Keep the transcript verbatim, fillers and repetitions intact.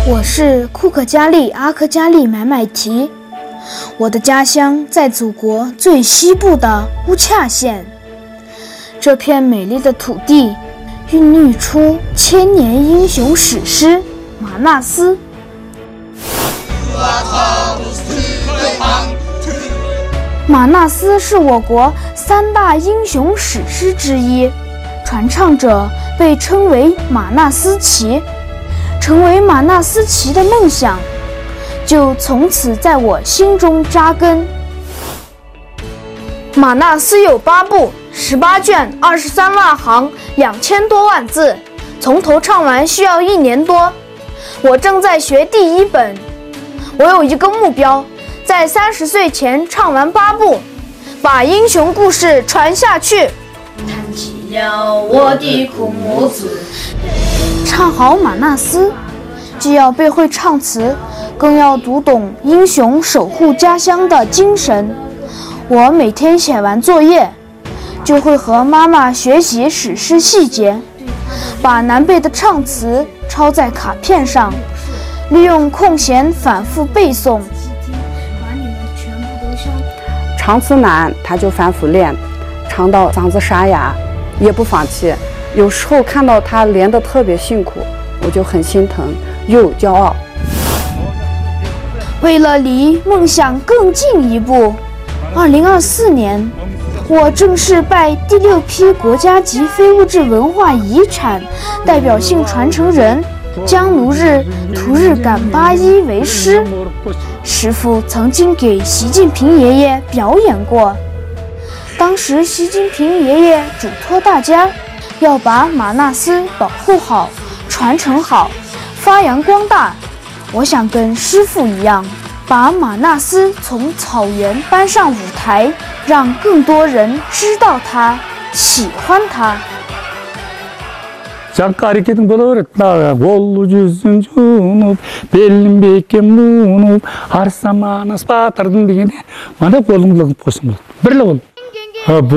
我是库克加利阿克加利买买提，我的家乡在祖国最西部的乌恰县。这片美丽的土地孕育出千年英雄史诗马纳斯。马纳斯是我国三大英雄史诗之一，传唱者被称为马纳斯旗。成为马纳斯旗的梦想就从此在我心中扎根。马纳斯有八部，十八卷，二十三万行，两千多万字，从头唱完需要一年多。我正在学第一本，我有一个目标，在三十岁前唱完八部，把英雄故事传下去。 弹起了我的苦木子。 唱好马纳斯，既要背会唱词，更要读懂英雄守护家乡的精神。我每天写完作业，就会和妈妈学习史诗细节，把难背的唱词抄在卡片上，利用空闲反复背诵。 唱词难，他就反复练，唱到嗓子沙哑也不放弃。有时候看到他练得特别辛苦，我就很心疼又骄傲。 为了离梦想更进一步，二零二四年，我正式拜第六批国家级非物质文化遗产代表性传承人江奴日图日感巴依为师。师父曾经给习近平爷爷表演过，当时习近平爷爷嘱托大家要把马纳斯保护好、传承好、发扬光大。我想跟师父一样，把马纳斯从草原搬上舞台，让更多人知道它、喜欢它。 Жаңқы әрекетің бола береді. Ол жүзін жуынып, белін бекем буынып, арсаман батырдың дегенде, мана қолыңды қосың болады. Бірлі бол.